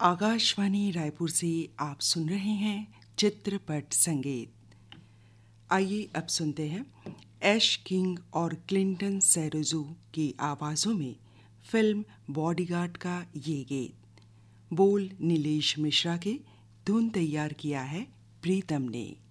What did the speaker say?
आकाशवाणी रायपुर से आप सुन रहे हैं चित्रपट संगीत। आइए अब सुनते हैं ऐश किंग और क्लिंटन सेरोजू की आवाज़ों में फिल्म बॉडीगार्ड का ये गीत। बोल नीलेश मिश्रा के, धुन तैयार किया है प्रीतम ने।